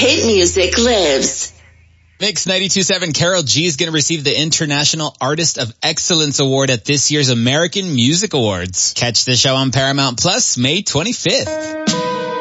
hit music lives. Mix 92.7, Karol G is going to receive the International Artist of Excellence Award at this year's American Music Awards. Catch the show on Paramount Plus May 25th.